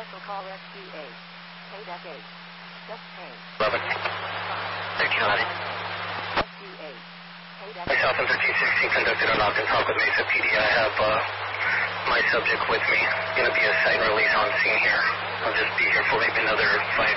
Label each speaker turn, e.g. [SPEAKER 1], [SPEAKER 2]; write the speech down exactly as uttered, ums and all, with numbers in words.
[SPEAKER 1] Special call S Q A. Paid at eight. Just paid.
[SPEAKER 2] eleven. Thank you, Lottie.
[SPEAKER 1] S Q A. Paid at eight.
[SPEAKER 2] Myself and thirteen sixteen conducted a lock and talk with Mesa P D. I have uh, my subject with me. Going to be a site release on scene here. I'll just be here for maybe another five